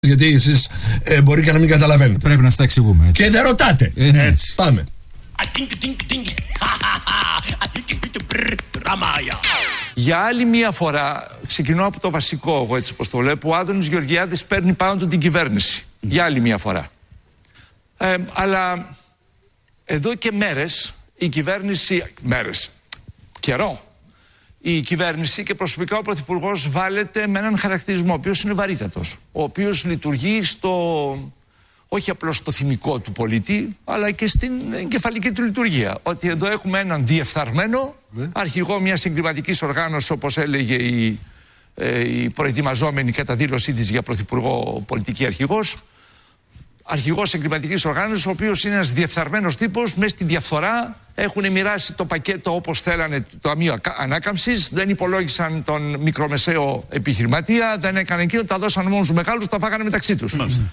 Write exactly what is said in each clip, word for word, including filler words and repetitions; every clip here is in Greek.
Γιατί εσείς ε, μπορεί και να μην καταλαβαίνετε. Πρέπει να στα εξηγούμε. Έτσι. Και δεν ρωτάτε. Ε, ναι. Έτσι. Πάμε. Για άλλη μία φορά, ξεκινώ από το βασικό, εγώ έτσι πως το βλέπω, ο Άδωνης Γεωργιάδης παίρνει πάνω του την κυβέρνηση. Για άλλη μία φορά. Ε, αλλά εδώ και μέρες η κυβέρνηση, μέρες, καιρό, η κυβέρνηση και προσωπικά ο Πρωθυπουργός βάλεται με έναν χαρακτηρισμό, ο οποίος είναι βαρύτατος, ο οποίος λειτουργεί στο, όχι απλώς στο θυμικό του πολίτη, αλλά και στην εγκεφαλική του λειτουργία. Ότι εδώ έχουμε έναν διεφθαρμένο ναι. αρχηγό μιας εγκληματικής οργάνωσης, όπως έλεγε η, ε, η προετοιμαζόμενη κατά δήλωσή της για Πρωθυπουργό πολιτική αρχηγός, αρχηγός εγκληματικής οργάνωσης, ο οποίος είναι ένας διεφθαρμένος τύπος. Μέσα στη διαφθορά έχουν μοιράσει το πακέτο όπως θέλανε το Ταμείο Ανάκαμψης, δεν υπολόγισαν τον μικρομεσαίο επιχειρηματία, δεν έκαναν εκείνο, τα δώσαν μόνο στους μεγάλους, τα φάγανε μεταξύ τους. Mm.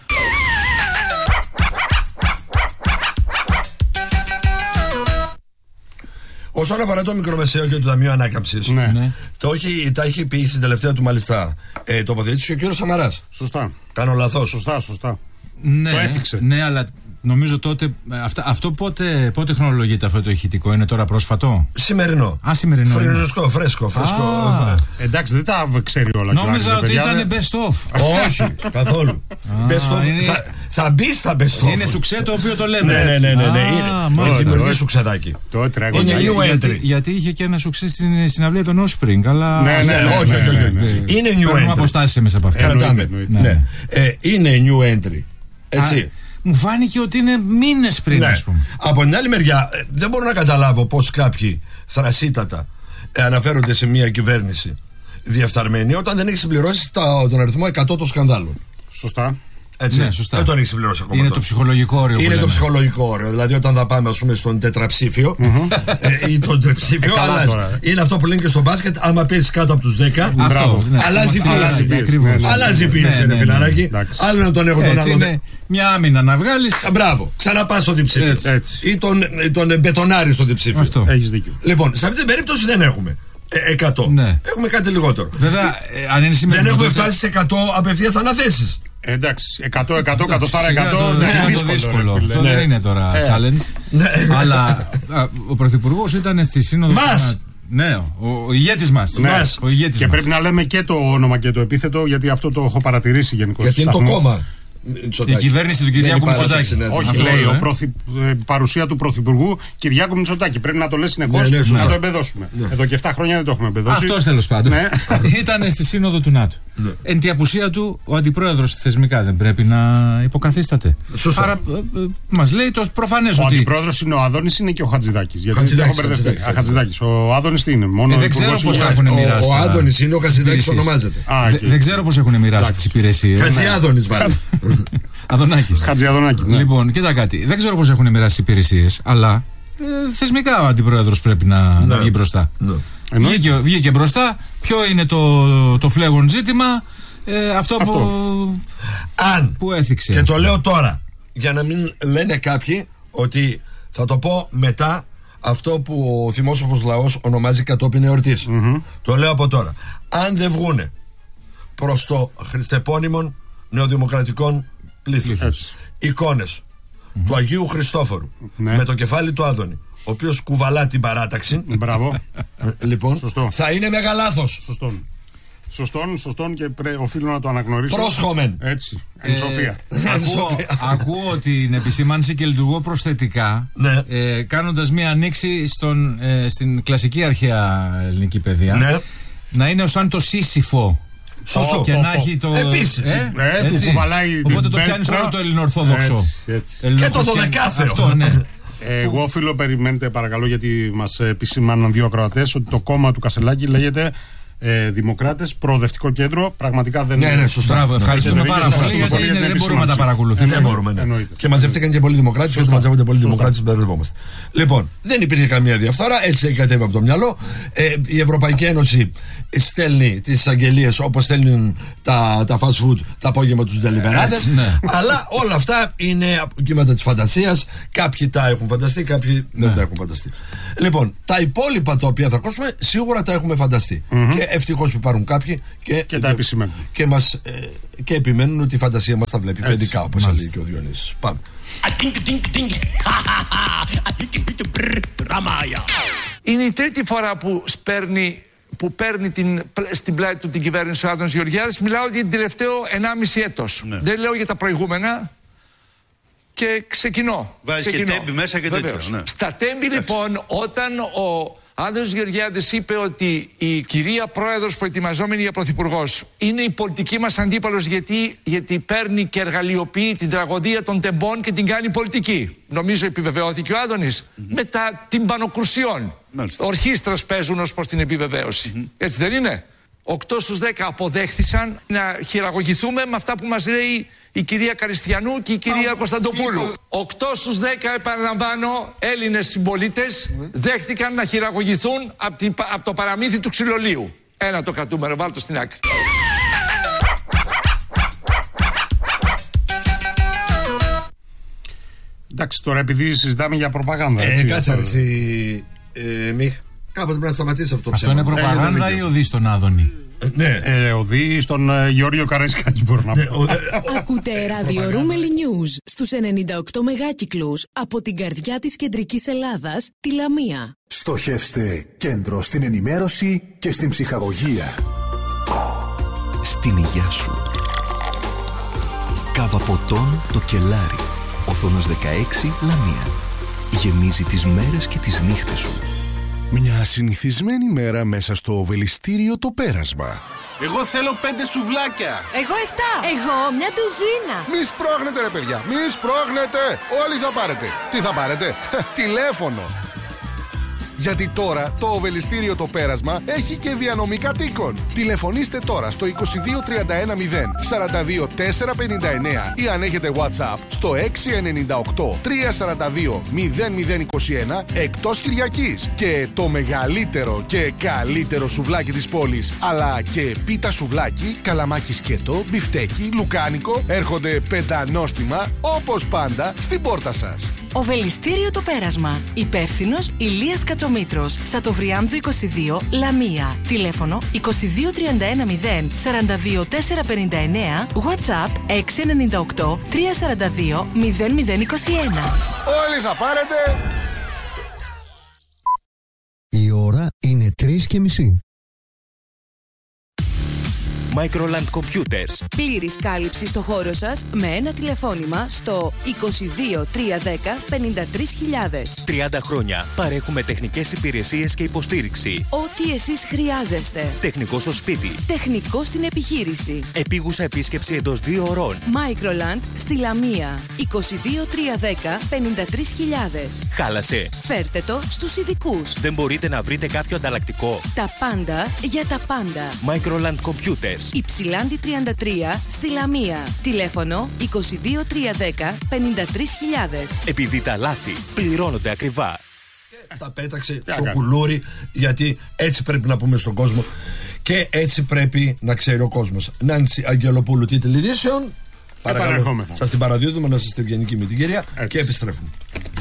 Όσον αφορά το μικρομεσαίο και το Ταμείο Ανάκαμψης, ναι. Ναι. το έχει, τα έχει πει στην τελευταία του μάλιστα ε, τοποθέτηση και ο κύριος Σαμαράς. Σωστά. Κάνω λαθός? Σωστά, σωστά. Ναι, το έθιξε. Ναι, αλλά νομίζω τότε. Αυτά, αυτό πότε, πότε χρονολογείται αυτό το ηχητικό, είναι τώρα πρόσφατο? Σημερινό. Α, σημερινό. Φρέσκο, φρέσκο, φρέσκο. Α, εντάξει, δεν τα ξέρει όλα. Νόμιζα ότι ήταν best of. Όχι, καθόλου. Best of. είναι... θα, θα μπει στα best of. Είναι σουξέ το οποίο το λέμε. Ναι, ναι, ναι. ναι, ναι. Είναι δημιουργεί σουξεδάκι. Είναι new entry. Γιατί, γιατί είχε και ένα σουξέ στην συναυλία των Offspring, αλλά. Ναι, ναι, όχι, όχι. Είναι new entry. Παίρνουμε αποστάσεις εμείς από αυτά. Κρατάμε. Είναι new entry. Έτσι. Μου φάνηκε ότι είναι μήνες πριν, ναι. ας πούμε. Από την άλλη μεριά, δεν μπορώ να καταλάβω πώς κάποιοι θρασίτατα ε, αναφέρονται σε μια κυβέρνηση διεφθαρμένη όταν δεν έχει συμπληρώσει τα, τον αριθμό εκατό των σκανδάλων. Σωστά. Έτσι. Ναι, σωστά. Δεν τον έχει συμπληρώσει ακόμα. Είναι τώρα. το ψυχολογικό όριο. Είναι το ψυχολογικό όριο. Δηλαδή, όταν θα πάμε, ας πούμε, στον τετραψήφιο mm-hmm. ε, ή τον τριψήφιο, ε, αλλάζει. Είναι αυτό που λένε και στο μπάσκετ. Άμα παίζει κάτω από τους δέκα, αυτό, ναι, αλλάζει πίεση. Ναι, αλλάζει η πίεση, είναι φιλαράκι. Άλλο να τον έχω τον άλλο. Είναι μια άμυνα να βγάλει. Μπράβο, ξαναπά στο διψήφιο. Ή τον, τον μπετονάρι στο διψήφιο. Αυτό. Έχεις δίκιο. Λοιπόν, σε αυτή την περίπτωση δεν έχουμε εκατό. Ναι. Έχουμε κάτι λιγότερο. Βέβαια, αν είναι σήμερα. Δεν έχουμε φτάσει σε εκατό απευθείας αναθέσεις. Εντάξει, εκατό, εκατό, εκατό στάρα εκατό δεν είναι δύσκολο. Αυτό δεν είναι τώρα challenge. Αλλά ο Πρωθυπουργός ήταν στη σύνοδο. Μας! Ναι, ο ηγέτης μας. Και πρέπει να λέμε και το όνομα και το επίθετο, γιατί αυτό το έχω παρατηρήσει γενικώς. Γιατί είναι το κόμμα. Η κυβέρνηση του Κυριάκου Μητσοτάκη. Όχι, λέει ο πρωθυ... παρουσία του Πρωθυπουργού Κυριάκου Μητσοτάκη. Πρέπει να το λέει συνεχώς, ναι, ναι, να το εμπεδώσουμε. Ναι. Εδώ και επτά χρόνια δεν το έχουμε εμπεδώσει. Αυτός τέλος πάντων. Ναι. Ήταν στη σύνοδο του ΝΑΤΟ. Ναι. Εν τη απουσία του, ο αντιπρόεδρος θεσμικά δεν πρέπει να υποκαθίσταται. Σωστά. Άρα μας λέει το προφανές ο ότι. Ο αντιπρόεδρος είναι ο Άδωνης, είναι και ο Χατζηδάκης. Γιατί Χατζηδάκης, δεν έχω μπερδευτεί. Χατζηδάκης. Ο Άδωνης τι είναι, μόνο ε, δεν ξέρω πώς τα έχουν μοιράσει. Ο Άδωνης είναι, ο Χατζηδάκης ονομάζεται. Δεν ξέρω πώς έχουν μοιράσει τις υπηρεσίες. Χατζηάδωνης βάλει. Αδωνάκης. Χατζηαδονάκης. Ναι. Λοιπόν, κοίτα κάτι. Δεν ξέρω πώς έχουν μοιράσει τις υπηρεσίες, αλλά ε, θεσμικά ο αντιπρόεδρος πρέπει να, ναι. να βγει μπροστά. Ναι. Βγήκε, βγήκε μπροστά. Ποιο είναι το, το φλέγον ζήτημα, ε, αυτό, αυτό. Που, Αν, που έθιξε. Και το λέω τώρα, για να μην λένε κάποιοι ότι θα το πω μετά αυτό που ο θυμόσοφος λαός ονομάζει κατόπιν εορτής. Mm-hmm. Το λέω από τώρα. Αν δεν βγούνε προς το χριστεπώνυμον νεοδημοκρατικών πλήθους εικόνες mm-hmm. του Αγίου Χριστόφορου ναι. με το κεφάλι του Άδωνη, ο οποίος κουβαλά την παράταξη. Μπράβο. Λοιπόν, σωστό. Θα είναι μεγάλο λάθος. Σωστόν. Σωστόν, σωστόν και πρέ, οφείλω να το αναγνωρίσω. Πρόσχομεν. Έτσι. Εν σοφία. Ακούω, ακούω την επισήμανση και λειτουργώ προσθετικά, ναι. ε, κάνοντας μία ανοίξη στον, ε, στην κλασική αρχαία ελληνική παιδεία. Ναι. Να είναι σαν το Σύσυφο. Σωστό. Και να έχει το. Επίσης. Ε, ε, που κουβαλάει. Οπότε το πιάνεις όλο το ελληνοορθόδοξο. Έτσι, έτσι. Και το δωδεκάθεο. Αυτό, ναι. Εγώ οφείλω, περιμένετε παρακαλώ, γιατί μας επισήμαναν δύο ακροατές ότι το κόμμα του Κασελάκη λέγεται ε, Δημοκράτες Προοδευτικό Κέντρο. Πραγματικά δεν είναι. Ναι, ναι, σωστά. Μπράβο, ευχαριστούμε πάρα πολύ, γιατί είναι, δεν μπορούμε να τα παρακολουθούμε. Δεν μπορούμε, ναι. Και μαζευτήκαν και πολλοί δημοκράτες, και όταν μαζεύονται πολλοί δημοκράτες, μπερδευόμαστε. Λοιπόν, δεν υπήρχε καμία διαφθορά, έτσι έχει κατέβει από το μυαλό. Ε, η Ευρωπαϊκή Ένωση στέλνει τις εισαγγελίες όπως στέλνουν τα, τα fast food τα απόγευμα τους ντελιβεράδες. Ναι. Αλλά όλα αυτά είναι κύματα της φαντασίας. Κάποιοι τα έχουν φανταστεί, κάποιοι ναι. δεν τα έχουν φανταστεί. Λοιπόν, τα υπόλοιπα τα οποία θα ακούσουμε σίγουρα τα έχουμε φανταστεί. Mm-hmm. Και ευτυχώς που υπάρχουν κάποιοι και, και, και τα επισημαίνουν. Και, μας, ε, και επιμένουν ότι η φαντασία μας τα βλέπει παιδικά, όπως έλεγε και ο Διονύσης. Πάμε. Είναι η τρίτη φορά που σπέρνει, που παίρνει την, στην πλάτη του την κυβέρνηση ο Άδωνης Γεωργιάδης. Μιλάω για την τελευταίο ενάμιση έτος. Ναι. Δεν λέω για τα προηγούμενα. Και ξεκινώ. Βάζει και τέμπη μέσα και τέτοια. Ναι. Στα τέμπη λοιπόν, όταν ο Άδωνης Γεωργιάδης είπε ότι η κυρία Πρόεδρος προετοιμαζόμενη για Πρωθυπουργός είναι η πολιτική μας αντίπαλος γιατί, γιατί παίρνει και εργαλειοποιεί την τραγωδία των τεμπών και την κάνει πολιτική. Νομίζω επιβεβαιώθηκε ο Άδωνης mm-hmm. μετά την πανοκρουσιών. Μάλιστα. Ορχήστρας παίζουν ως προς την επιβεβαίωση. Mm-hmm. Έτσι δεν είναι? οκτώ στους δέκα αποδέχθησαν να χειραγωγηθούμε με αυτά που μας λέει η κυρία Καριστιανού και η κυρία oh, Κωνσταντοπούλου. οκτώ στους δέκα, επαναλαμβάνω, Έλληνες συμπολίτες mm. δέχτηκαν να χειραγωγηθούν από, την, από το παραμύθι του ξυλολίου. Ένα το κρατούμενο, βάλτε το στην άκρη. Εντάξει, τώρα επειδή συζητάμε για προπαγάνδα. Ε, κάτσε εσύ, ε, Μιχ. Κάποτε πρέπει να σταματήσει αυτό το ψέμα. Αυτό είναι προπαγάνδα ε, ή οδεί στον Άδωνη? Ναι. Ε, οδεί στον ε, Γεώργιο Καραϊσκάκη, μπορώ να πω. Ακούτε ράδιο Ρούμελι News στους ενενήντα οκτώ μεγάκυκλους από την καρδιά της κεντρικής Ελλάδας, τη Λαμία. Στοχεύστε κέντρο στην ενημέρωση και στην ψυχαγωγία. Στην υγειά σου. Κάβα ποτών το Κελάρι. Οθόνος δεκαέξι, Λαμία. Γεμίζει τις μέρες και τις νύχτες σου. Μια συνηθισμένη μέρα μέσα στο Οβελιστήριο το Πέρασμα. Εγώ θέλω πέντε σουβλάκια. Εγώ εφτά. Εγώ μια ντουζίνα. Μη σπρώχνετε ρε παιδιά, μη σπρώχνετε. Όλοι θα πάρετε. Τι θα πάρετε? Τηλέφωνο. Γιατί τώρα το Οβελιστήριο το Πέρασμα έχει και διανομή κατοίκων. Τηλεφωνήστε τώρα στο είκοσι δύο τριάντα ένα μηδέν σαράντα δύο τετρακόσια πενήντα εννέα ή αν έχετε WhatsApp στο έξι εννιά οκτώ τρία σαράντα δύο μηδέν μηδέν είκοσι ένα εκτός Κυριακής. Και το μεγαλύτερο και καλύτερο σουβλάκι της πόλης, αλλά και πίτα σουβλάκι, καλαμάκι σκέτο, μπιφτέκι, λουκάνικο έρχονται πεντανόστιμα όπως πάντα στην πόρτα σας. Οβελιστήριο το Πέρασμα. Υπεύθυνος Ηλίας Κατσομήτρος. Σατοβριάμδου είκοσι δύο, Λαμία. Τηλέφωνο είκοσι δύο τριάντα ένα μηδέν σαράντα δύο τετρακόσια πενήντα εννέα. WhatsApp έξι εννιά οκτώ τρία σαράντα δύο μηδέν μηδέν είκοσι ένα. Όλοι θα πάρετε. Η ώρα είναι τρεις και μισή. Microland Computers. Πλήρης κάλυψη στο χώρο σας με ένα τηλεφώνημα στο είκοσι δύο τρία δέκα πενήντα τρεις χιλιάδες. τριάντα χρόνια παρέχουμε τεχνικές υπηρεσίες και υποστήριξη. Ό,τι εσείς χρειάζεστε. Τεχνικό στο σπίτι. Τεχνικό στην επιχείρηση. Επίγουσα επίσκεψη εντός δύο ωρών. Microland στη Λαμία. είκοσι δύο τρία δέκα πενήντα τρεις χιλιάδες. Χάλασε. Φέρτε το στους ειδικούς. Δεν μπορείτε να βρείτε κάποιο ανταλλακτικό? Τα πάντα για τα πάντα. Microland Computers. Υψηλάντη τριάντα τρία στη Λαμία. Τηλέφωνο είκοσι δύο τρία δέκα πενήντα τρεις χιλιάδες. Επειδή τα λάθη πληρώνονται ακριβά. Τα πέταξε στο κουλούρι, γιατί έτσι πρέπει να πούμε στον κόσμο και έτσι πρέπει να ξέρει ο κόσμος. Νάνση Αγγελοπούλου, Title Edition. Παρακαλώ, σας την παραδίδουμε να είστε ευγενικοί με την κυρία και επιστρέφουμε.